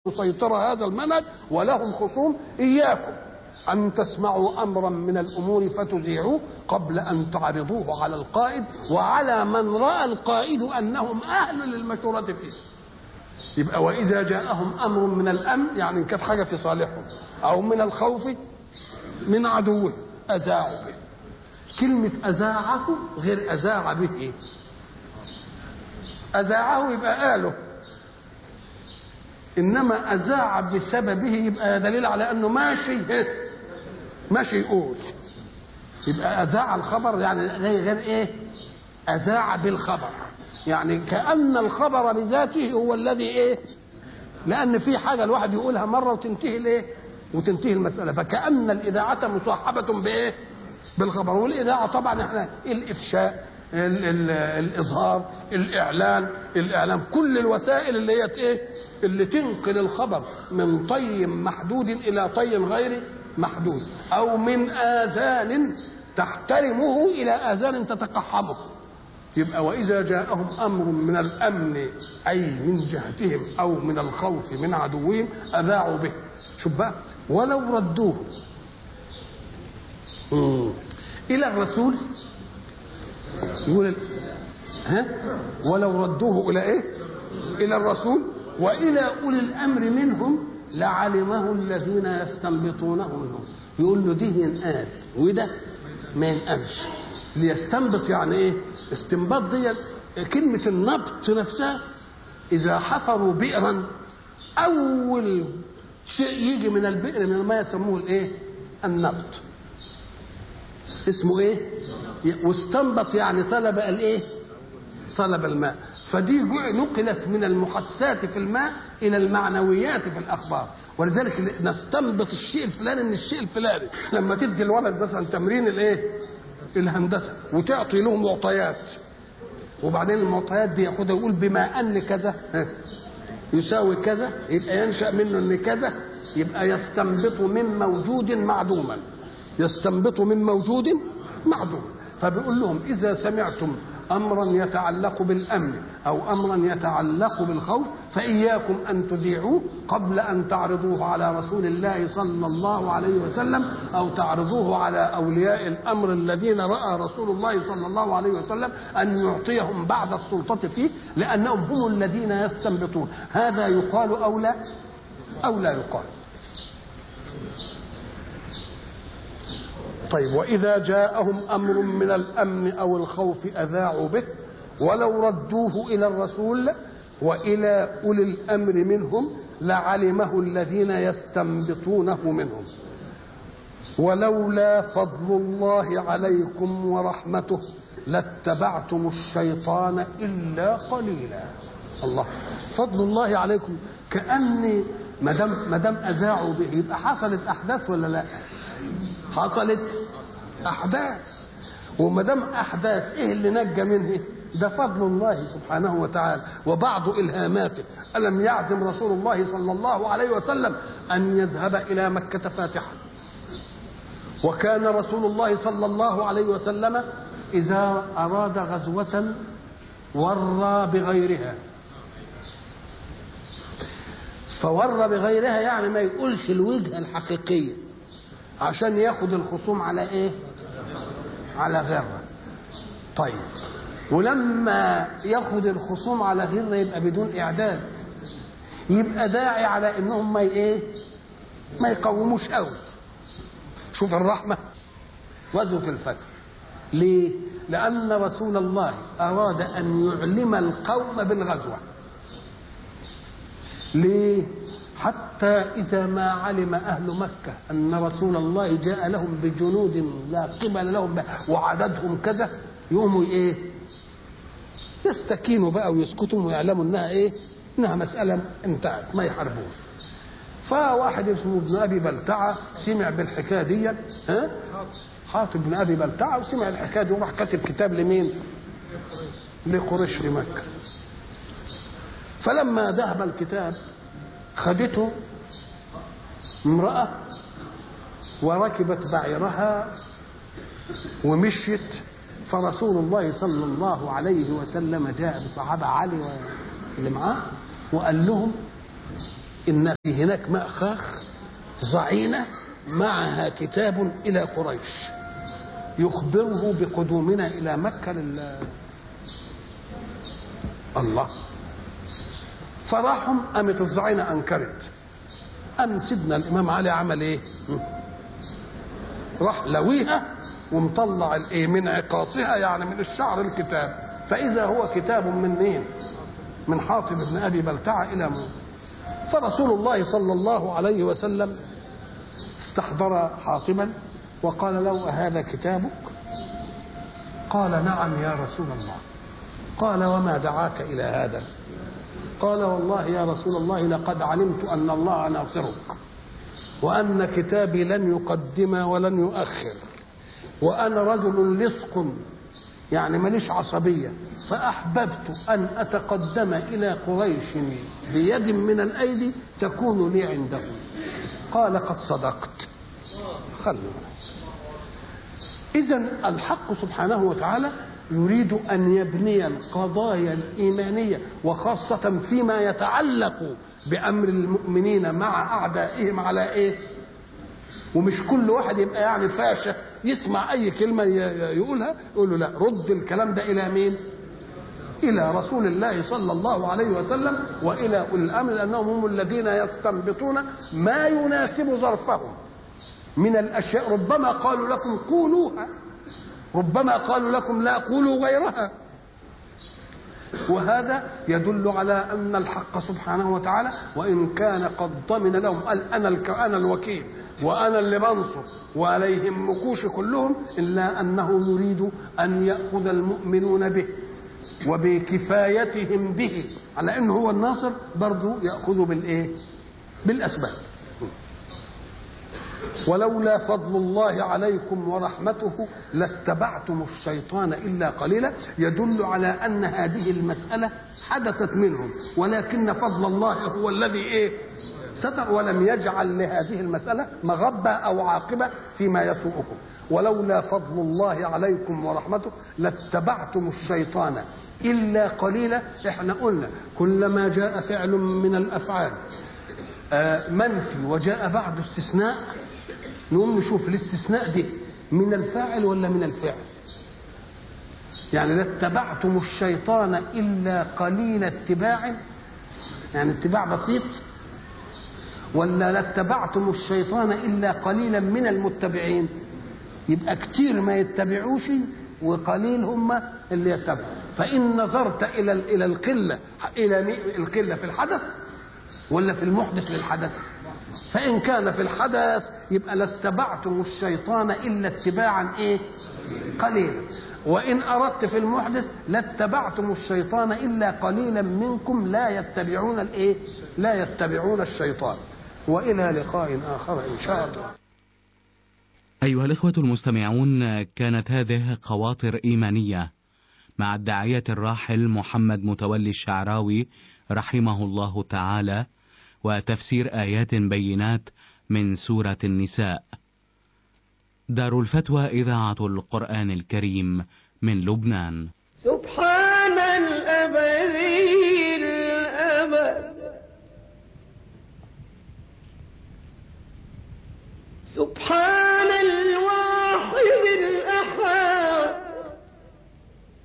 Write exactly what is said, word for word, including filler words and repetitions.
يسيطر هذا المنهج ولهم خصوم. إياكم أن تسمعوا أمرا من الأمور فتذيعوه قبل أن تعرضوه على القائد وعلى من رأى القائد أنهم أهل للمشورة فيه. يبقى وإذا جاءهم أمر من الأمن، يعني إن كانت حاجة في صالحهم، أو من الخوف من عدوه أذاعوا به. كلمة أذاعه غير أذاع به. إيه؟ أذاعه يبقى قاله، إنما أذاع بسببه يبقى دليل على أنه ماشي ماشي يقول. يبقى أذاع الخبر يعني غير غير إيه؟ أذاع بالخبر، يعني كأن الخبر بذاته هو الذي إيه؟ لأن في حاجة الواحد يقولها مرة وتنتهي الإيه؟ وتنتهي المسألة. فكأن الإذاعة مصاحبة بإيه؟ بالخبر. والإذاعة طبعا إحنا الإفشاء، ال ال الإظهار، الإعلان، الإعلام، كل الوسائل اللي هي إيه؟ اللي تنقل الخبر من طي محدود إلى طي غير محدود، أو من آذان تحترمه إلى آذان تتقحمه. يبقى وإذا جاءهم أمر من الأمن أي من جهتهم أو من الخوف من عدوهم أذاعوا به. شوف بقى، ولو ردوه إلى الرسول، يقول ها ولو ردوه إلى إيه؟ إلى الرسول وإلى أولي الأمر منهم لعلمه الذين يستنبطونه منهم. يقول له دي ينقاس وده ما ينقاش. ليستنبط يعني إيه؟ استنباط دي كلمة النبط نفسها. إذا حفروا بئرا أول شيء يجي من البئر من الماء يسموه الإيه؟ النبط. اسمه إيه؟ واستنبط يعني طلب الإيه؟ طلب الماء. فدي نقلت من المحسات في الماء إلى المعنويات في الأخبار. ولذلك نستنبط الشيء الفلاني من الشيء الفلاني. لما تدي الولد مثلا تمرين الايه؟ الهندسه، وتعطي له معطيات، وبعدين المعطيات دي ياخدها يقول بما ان كذا يساوي كذا، يبقى ينشا منه ان كذا، يبقى يستنبط من موجود معدوما. يستنبط من موجود معدوم. فبيقول لهم اذا سمعتم امرا يتعلق بالامن او امرا يتعلق بالخوف فاياكم ان تذيعوه قبل ان تعرضوه على رسول الله صلى الله عليه وسلم، او تعرضوه على اولياء الامر الذين راى رسول الله صلى الله عليه وسلم ان يعطيهم بعض السلطه فيه، لانهم هم الذين يستنبطون. هذا يقال او لا او لا يقال. طيب، وإذا جاءهم أمر من الأمن أو الخوف أذاعوا به ولو ردوه إلى الرسول وإلى أولي الأمر منهم لعلمه الذين يستنبطونه منهم ولولا فضل الله عليكم ورحمته لاتبعتم الشيطان إلا قليلا. الله، فضل الله عليكم، كأن ما دام أذاعوا به يبقى حصلت أحداث ولا لا؟ حصلت احداث. وما دام احداث ايه اللي نجى منه؟ ده فضل الله سبحانه وتعالى وبعض الهاماته. الم يعزم رسول الله صلى الله عليه وسلم ان يذهب الى مكه فاتحا، وكان رسول الله صلى الله عليه وسلم اذا اراد غزوه ورى بغيرها. فورى بغيرها يعني ما يقولش الوجهه الحقيقيه عشان ياخد الخصوم على ايه؟ على غره. طيب، ولما ياخد الخصوم على غره يبقى بدون اعداد، يبقى داعي على انهم ما ايه؟ ما يقوموش قوي. شوف الرحمه، غزوه الفتح. ليه؟ لان رسول الله اراد ان يعلم القوم بالغزوه. ليه؟ حتى إذا ما علم أهل مكة أن رسول الله جاء لهم بجنود لا قبل لهم بها وعددهم كذا، يقوموا إيه؟ يستكينوا بقى ويسكتوا ويعلموا إنها إيه؟ إنها مسألة انتهت، ما يحاربوش. فواحد اسمه ابن أبي بلتعة سمع بالحكاية دي، ها؟ حاطب ابن أبي بلتعة، وسمع الحكاية دي وراح كاتب كتاب لمين؟ لقريش في مكة. فلما ذهب الكتاب خدته امرأة وركبت بعيرها ومشيت. فرسول الله صلى الله عليه وسلم جاء بصحابة علي اللي معاه وقال لهم إن في هناك مأخاخ ضعينة معها كتاب إلى قريش يخبره بقدومنا إلى مكة لله. الله فراحهم قامت الضعينة أنكرت. أم سيدنا الإمام علي عمل إيه؟ راح لويها ومطلع الإيه من عقاصها، يعني من الشعر الكتاب، فإذا هو كتاب من مين؟ من حاطب بن أبي بلتعة إلى موسى. فرسول الله صلى الله عليه وسلم استحضر حاطبا وقال له: هذا كتابك؟ قال: نعم يا رسول الله. قال: وما دعاك إلى هذا؟ قال: والله يا رسول الله لقد علمت أن الله ناصرك، وأن كتابي لن يقدم ولن يؤخر، وأنا رجل لصق يعني ماليش عصبية، فأحببت أن أتقدم إلى قريش بيد من الأيدي تكون لي عندهم. قال: قد صدقت. خلوا إذن الحق سبحانه وتعالى يريد أن يبني القضايا الإيمانية وخاصة فيما يتعلق بأمر المؤمنين مع أعدائهم على إيه؟ ومش كل واحد يبقى يعني فاشة يسمع أي كلمة يقولها يقول له لا، رد الكلام ده إلى مين؟ إلى رسول الله صلى الله عليه وسلم وإلى أولي الأمر، لأنهم هم الذين يستنبطون ما يناسب ظرفهم من الأشياء. ربما قالوا لكم قولوها، ربما قالوا لكم لا قولوا غيرها. وهذا يدل على أن الحق سبحانه وتعالى وإن كان قد ضمن لهم قال أنا أنا الوكيل وأنا اللي بنصر ولا يهمكوش كلهم، إلا أنه يريد أن يأخذ المؤمنون به وبكفايتهم به على أنه هو الناصر، برضو يأخذ بالإيه؟ بالأسباب. ولولا فضل الله عليكم ورحمته لاتبعتم الشيطان إلا قليلا، يدل على أن هذه المسألة حدثت منهم، ولكن فضل الله هو الذي إيه؟ ستر، ولم يجعل لهذه المسألة مغبة أو عاقبة فيما يسوءكم. ولولا فضل الله عليكم ورحمته لاتبعتم الشيطان إلا قليلا. احنا قلنا كلما جاء فعل من الأفعال منفي وجاء بعد استثناء نقوم نشوف الاستثناء دي من الفاعل ولا من الفعل. يعني لاتبعتم الشيطان إلا قليل اتباع، يعني اتباع بسيط، ولا لاتبعتم الشيطان إلا قليلا من المتبعين؟ يبقى كتير ما يتبعوش وقليل هم اللي يتبعوا. فإن نظرت إلى إلى القلة إلى القلة في الحدث ولا في المحدث للحدث؟ فإن كان في الحدث يبقى لاتبعتم الشيطان إلا اتباعا إيه؟ قليلا. وإن أردت في المحدث لاتبعتم الشيطان إلا قليلا منكم لا يتبعون الإيه؟ لا يتبعون الشيطان. وإلى لقاء آخر إن شاء الله. أيها الإخوة المستمعون، كانت هذه خواطر إيمانية مع الداعية الراحل محمد متولي الشعراوي رحمه الله تعالى، وتفسير آيات بينات من سورة النساء. دار الفتوى إذاعة القرآن الكريم من لبنان. سبحان